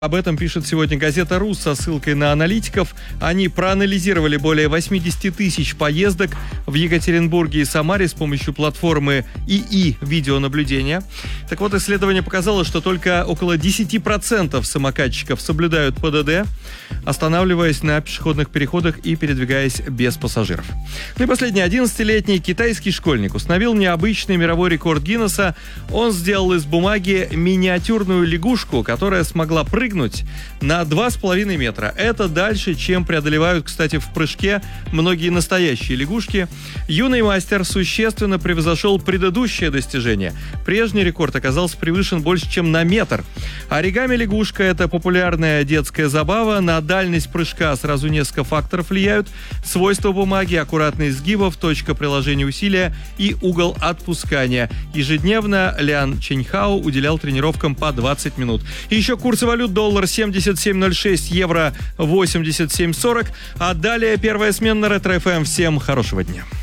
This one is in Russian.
Об этом пишет сегодня газета «Рус» со ссылкой на аналитиков. Они проанализировали более 80 тысяч поездок в Екатеринбурге и Самаре с помощью платформы ИИ видеонаблюдения. Так вот, исследование показало, что только около 10% самокатчиков соблюдают ПДД, останавливаясь на пешеходных переходах и передвигаясь без пассажиров. Ну и последний, 11-летний китайский школьник установил необычный мировой рекорд Гиннесса. Он сделал из бумаги миниатюрную лягушку, которая смогла прыгнуть на 2,5 метра. Это дальше, чем преодолевают, кстати, в прыжке многие настоящие лягушки. Юный мастер существенно превзошел предыдущее достижение. Прежний рекорд оказался превышен больше, чем на метр. Оригами-лягушка – это популярная детская забава. На дальность прыжка сразу несколько факторов влияют. Свойства бумаги, аккуратность сгибов, точка приложения усилия и угол отпускания. Ежедневно Лян Чэньхао уделял тренировкам по 20 минут. И еще курсы валют: доллар 77.06, евро 87.40. А далее первая смена на Ретро ФМ. Всем хорошего дня.